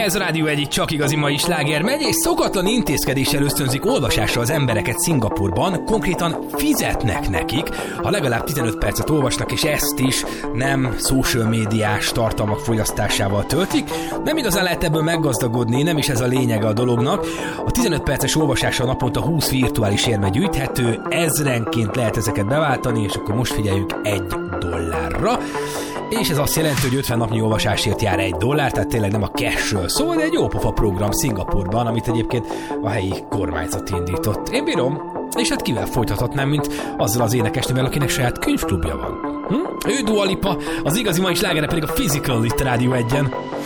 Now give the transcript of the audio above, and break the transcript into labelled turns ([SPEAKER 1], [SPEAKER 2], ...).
[SPEAKER 1] Ez a Rádió Egy, csak igazi mai sláger megy, és szokatlan intézkedéssel ösztönzik olvasásra az embereket Szingapurban, konkrétan fizetnek nekik, ha legalább 15 percet olvasnak, és ezt is nem social médiás tartalmak fogyasztásával töltik. Nem igazán lehet ebből meggazdagodni, nem is ez a lényege a dolognak. A 15 perces olvasásra naponta 20 virtuális érme gyűjthető, ezrenként lehet ezeket beváltani, és akkor most figyeljünk $1. És ez azt jelenti, hogy 50 napnyi olvasásért jár $1, tehát tényleg nem a cashről szól, de egy jópofa program Szingapurban, amit egyébként a helyi kormányzat indított. Én bírom, és hát kivel folytathatnám, mint azzal az énekesnővel, akinek saját könyvklubja van. Ő Dua Lipa, az igazi mai slágere pedig a Physical itt Rádió Egyen.